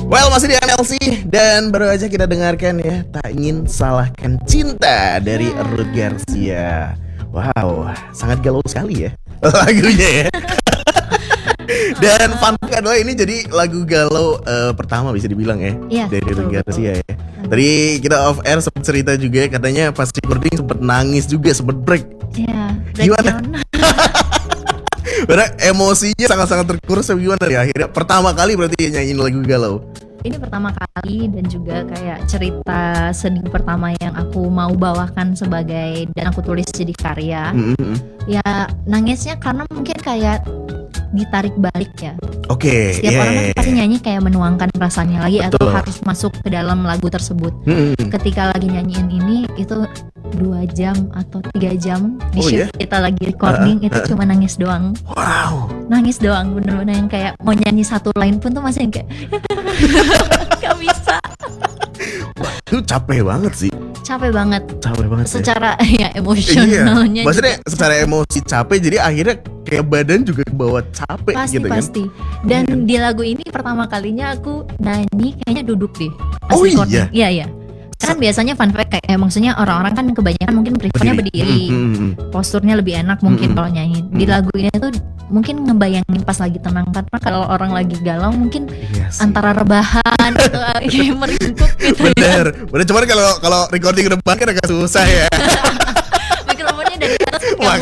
Well, masih di MLC dan baru aja kita dengarkan ya Tak Ingin Salahkan Cinta dari Ruth Garcia. Wow, sangat galau sekali ya lagunya ya. Dan fun fact adalah ini jadi lagu galau pertama bisa dibilang ya, dari Ruth Garcia ya. Tadi kita off air sempat cerita juga katanya pas recording sempat nangis juga, sempat break. Iya, gimana? Karena emosinya sangat-sangat terkuras. Gimana ya akhirnya pertama kali berarti nyanyiin lagu galau? Ini pertama kali dan juga kayak cerita sedih pertama yang aku mau bawakan sebagai dan aku tulis jadi karya. Ya nangisnya karena mungkin kayak ditarik balik ya. Oke. Setiap orang kan pasti nyanyi kayak menuangkan perasaannya lagi. Betul. Atau harus masuk ke dalam lagu tersebut. Ketika lagi nyanyiin ini itu 2 jam atau 3 jam di shoot kita lagi recording itu cuma nangis doang. Wow. Nangis doang, bener-bener yang kayak mau nyanyi satu line pun tuh masih yang kayak gak bisa. Wah, itu capek banget sih. Capek banget secara ya emosionalnya. Maksudnya secara emosi capek, jadi akhirnya kayak badan juga kebawa capek pasti, gitu kan. Pasti. Dan di lagu ini pertama kalinya aku nyanyi kayaknya duduk deh. Oh recording. Iya. Kan biasanya fun fact kayak maksudnya orang-orang kan kebanyakan mungkin prefernya berdiri. Posturnya lebih enak mungkin kalau nyanyi. Di lagu ini tuh mungkin ngebayangin pas lagi tenang, karena kalau orang lagi galau mungkin antara rebahan atau kayak meringkuk gitu. Bener. Cuman kalau recording rebahan kan agak susah ya. Mikrofonnya dari atas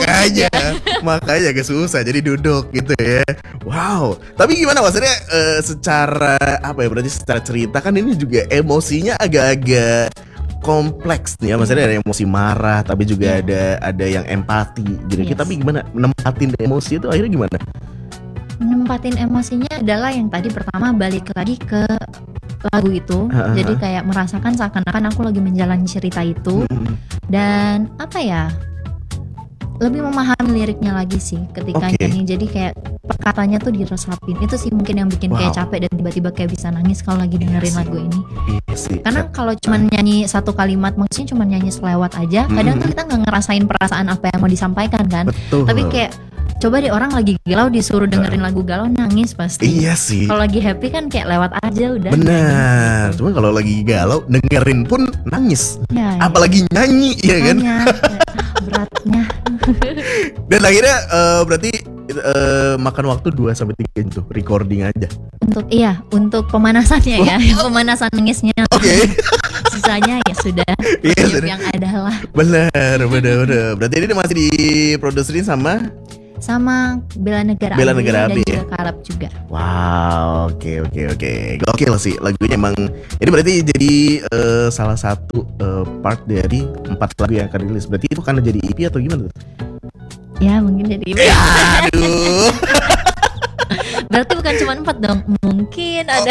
makanya agak susah, jadi duduk gitu ya. Wow. Tapi gimana maksudnya secara apa ya, berarti secara cerita kan ini juga emosinya agak-agak kompleks nih ya, maksudnya ada emosi marah tapi juga ada yang empati gitu. Tapi gimana nempatin emosi itu akhirnya gimana? Nempatin emosinya adalah yang tadi pertama balik lagi ke lagu itu. Jadi kayak merasakan seakan-akan aku lagi menjalani cerita itu. Dan apa ya, lebih memahami liriknya lagi sih ketika nyanyi. Jadi kayak perkataannya tuh diresapin. Itu sih mungkin yang bikin kayak capek dan tiba-tiba kayak bisa nangis kalau lagi dengerin lagu ini. Karena kalau cuma nyanyi satu kalimat, maksudnya cuma nyanyi selewat aja, kadang tuh kita nggak ngerasain perasaan apa yang mau disampaikan kan. Betul. Tapi kayak coba deh orang lagi galau disuruh dengerin lagu galau, nangis pasti. Iya sih. Kalau lagi happy kan kayak lewat aja udah. Benar. Cuma kalau lagi galau dengerin pun nangis. Apalagi nyanyi ya kan. Beratnya. Dan akhirnya berarti makan waktu 2-3 jam tuh recording aja. Untuk pemanasannya ya. Pemanasan nangisnya. Sisanya ya sudah yang ada lah. Benar. Berarti ini masih diproduserin sama Bella Negara AB dan juga Kalab juga. Wow, oke. Gokil sih lagunya emang. Ini berarti jadi salah satu part dari 4 lagu yang akan rilis. Berarti itu kan jadi EP atau gimana tuh? Ya mungkin jadi EP. Aduh. Berarti bukan cuma 4 dong. Mungkin ada.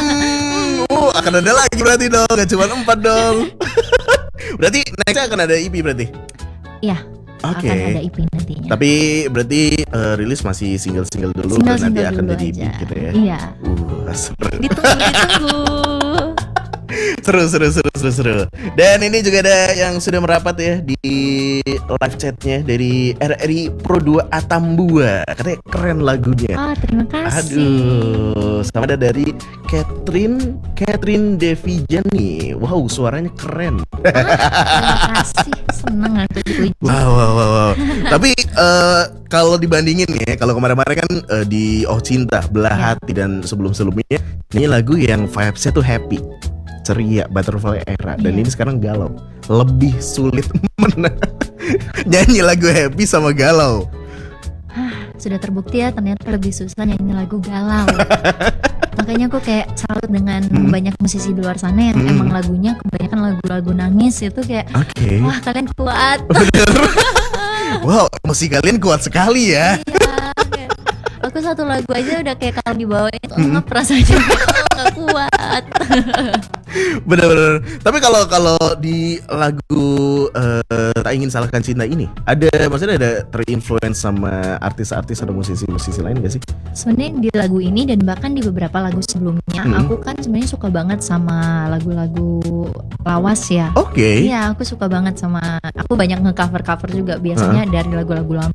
Akan ada lagi berarti dong. Gak cuma 4 dong. Berarti nextnya akan ada EP berarti? Iya. Akan ada EP nantinya. Tapi berarti rilis masih single-single dulu dan nanti akan jadi EP gitu ya. Iya. Seru. Ditunggu. Seru. Dan ini juga ada yang sudah merapat ya di live chatnya dari RRI Pro 2 Atambua. Katanya keren lagunya. Terima kasih. Aduh, sama ada dari Catherine Devijan nih. Wow, suaranya keren. Terima kasih, seneng aku dipuji. Wow. Tapi kalau dibandingin ya, kalau kemarin-kemarin kan di Oh Cinta, Belah Hati dan sebelum-sebelumnya, ini lagu yang vibes-nya tuh happy, ceria, butterfly era. Dan ini sekarang galau. Lebih sulit mana nyanyi lagu happy sama galau. Sudah terbukti ya, ternyata lebih susah nyanyi lagu galau. Makanya aku kayak salut dengan banyak musisi di luar sana yang emang lagunya kebanyakan lagu-lagu nangis itu kayak wah kalian kuat. Wow, emosi kalian kuat sekali ya. Iya, aku satu lagu aja udah kayak kalau dibawain itu perasaannya nggak kuat. Bener. Tapi kalau di lagu Tak Ingin Salahkan Cinta ini maksudnya ada terinfluence sama artis-artis atau musisi-musisi lain gak sih? Sebenarnya di lagu ini dan bahkan di beberapa lagu sebelumnya, aku kan sebenarnya suka banget sama lagu-lagu lawas ya. Iya, aku suka banget aku banyak nge-cover juga biasanya dari lagu-lagu lama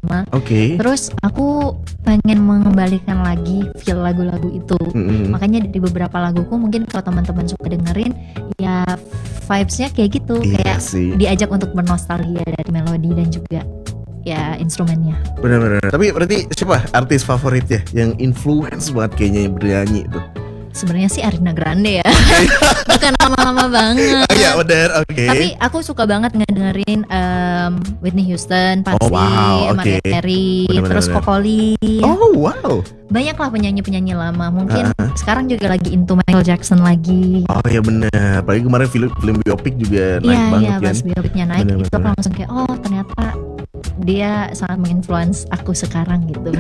lama. Oke. Terus aku pengen mengembalikan lagi feel lagu-lagu itu. Makanya di beberapa laguku mungkin kalau teman-teman suka dengerin ya vibes-nya kayak gitu, Iya kayak sih. diajak untuk bernostalgia dari melodi dan juga ya instrumennya. Benar-benar. Tapi berarti siapa artis favoritnya yang influence banget kayaknya yang bernyanyi itu? Sebenarnya sih Ariana Grande ya. Bukan lama-lama banget. Oh iya benar, oke. Tapi aku suka banget ngedengerin Whitney Houston pasti, Oh, wow, oke. Mariah Carey, Bener-bener. terus Kokoli. Oh wow. Banyak lah penyanyi-penyanyi lama. Mungkin sekarang juga lagi into Michael Jackson lagi. Oh iya benar. Apalagi kemarin film biopic juga naik Iya, banget kan. pas biopiknya naik Bener-bener. itu aku langsung kayak oh ternyata dia sangat menginfluence aku sekarang gitu.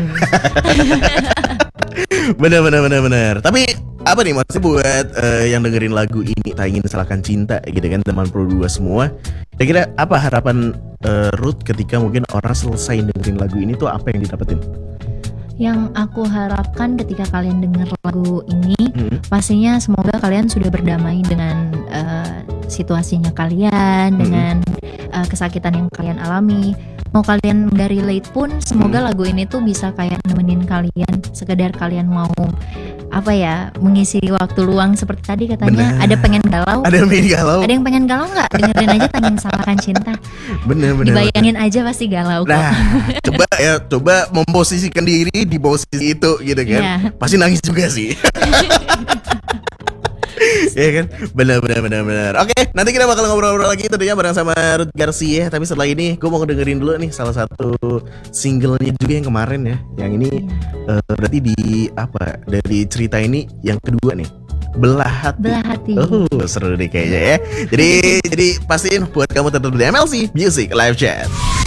Benar. Tapi apa nih maksudnya buat yang dengerin lagu ini tak ingin salahkan cinta gitu kan teman Pro 2 semua. Kira-kira apa harapan Ruth ketika mungkin orang selesai dengerin lagu ini tuh apa yang didapetin? Yang aku harapkan ketika kalian denger lagu ini, pastinya semoga kalian sudah berdamai dengan situasinya kalian, dengan kesakitan yang kalian alami. Mau kalian nggak relate pun, semoga lagu ini tuh bisa kayak nemenin kalian, sekedar kalian mau apa ya, mengisi waktu luang seperti tadi katanya. Bener. Ada pengen galau, Ada yang pengen galau? ada yang pengen galau nggak? Dengerin aja Tangin Salahkan Cinta. Bener. Dibayangin aja pasti galau kok. Nah, coba memposisikan diri di posisi itu gitu kan. Iya. Pasti nangis juga sih. Iya kan? Benar. Oke, nanti kita bakal ngobrol-ngobrol lagi tentunya bareng sama Ruth Garcia. Tapi setelah ini gue mau dengerin dulu nih salah satu singlenya juga yang kemarin ya. Yang ini berarti dari cerita ini yang kedua nih, Belah Hati. Belah Hati. Oh, seru deh kayaknya ya. Jadi pastiin buat kamu tetap di MLC Music Live Chat.